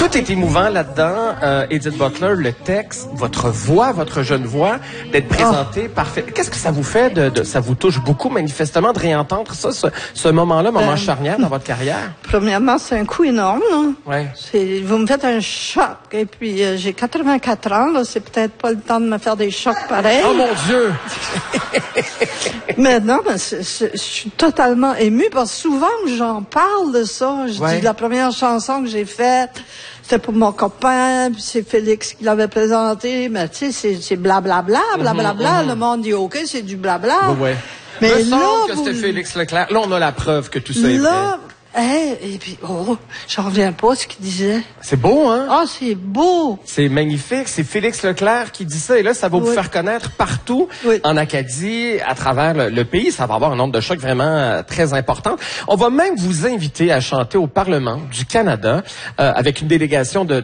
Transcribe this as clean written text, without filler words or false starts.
Tout est émouvant là-dedans. Edith Butler, le texte, votre voix, votre jeune voix, d'être présentée parfait. Qu'est-ce que ça vous fait ça vous touche beaucoup, manifestement, de réentendre ça, ce moment-là, moment charnière dans votre carrière? Premièrement, c'est un coup énorme, là. Ouais. Vous me faites un choc. Et puis, j'ai 84 ans, là. C'est peut-être pas le temps de me faire des chocs pareils. Oh mon Dieu! Mais non, mais je suis totalement émue parce que souvent que j'en parle de ça, je dis la première chanson que j'ai faite, c'était pour mon copain, puis c'est Félix qui l'avait présenté, mais tu sais, c'est blablabla, blablabla, le monde dit OK, c'est du blabla. Ouais. Mais là, que c'était Félix Leclerc. Là, on a la preuve que tout ça est vrai. Et puis, j'en reviens pas à ce qu'il disait. C'est beau, hein? Ah, c'est beau! C'est magnifique. C'est Félix Leclerc qui dit ça. Et là, ça va vous faire connaître partout en Acadie, à travers le pays. Ça va avoir un nombre de chocs vraiment très important. On va même vous inviter à chanter au Parlement du Canada avec une délégation de